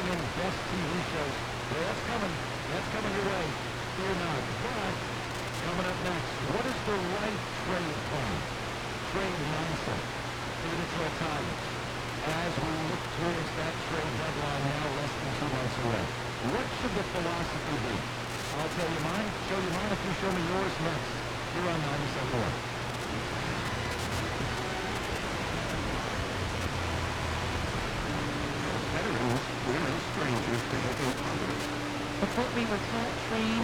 upcoming best TV shows. Well, that's coming. That's coming your way. Fear not. But coming up next, what is the right trade plan? Trade mindset for the Detroit Tigers. As we look towards that trade deadline now less than 2 months away, what should the philosophy be? I'll tell you mine, show you mine if you show me yours next. Here on 97.1. Veterans, we're no strangers to helping others. But what we were taught, trained,